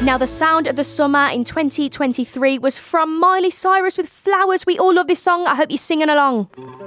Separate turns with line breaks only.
Now, the sound of the summer in 2023 was from Miley Cyrus with Flowers. We all love this song. I hope you're singing along.